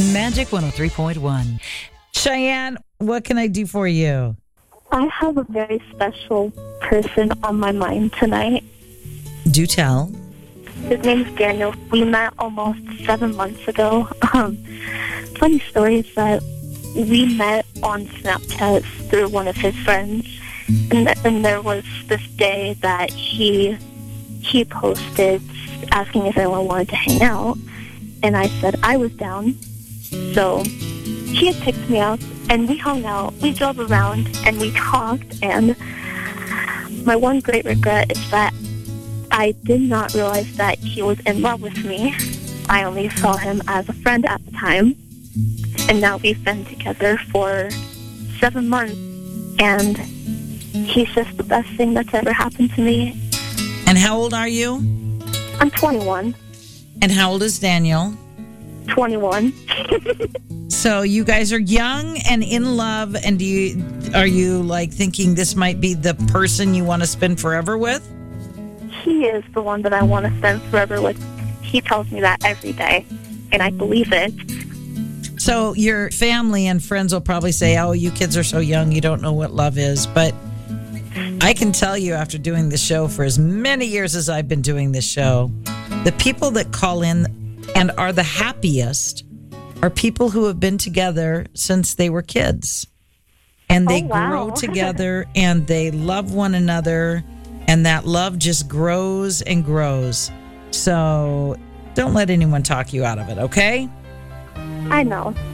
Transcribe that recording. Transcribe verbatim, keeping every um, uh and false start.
Magic one oh three point one. Cheyenne, what can I do for you? I have a very special person on my mind tonight. Do tell. His name is Daniel. We met almost seven months ago. Um, funny story is that we met on Snapchat through one of his friends. And, th- and there was this day that he he posted asking if anyone wanted to hang out. And I said I was down. So he had picked me up, and we hung out. We drove around, and we talked. And my one great regret is that I did not realize that he was in love with me. I only saw him as a friend at the time. And now we've been together for seven months. And he's just the best thing that's ever happened to me. And how old are you? I'm twenty-one. And how old is Daniel? twenty-one. So you guys are young and in love, and do you are you like thinking this might be the person you want to spend forever with? He is the one that I want to spend forever with. He tells me that every day, and I believe it. So your family and friends will probably say, oh, you kids are so young, you don't know what love is. But I can tell you, after doing the show for as many years as I've been doing this show, the people that call in and are the happiest are people who have been together since they were kids. And they oh, wow. grow together and they love one another, and that love just grows and grows. So don't let anyone talk you out of it, okay? I know.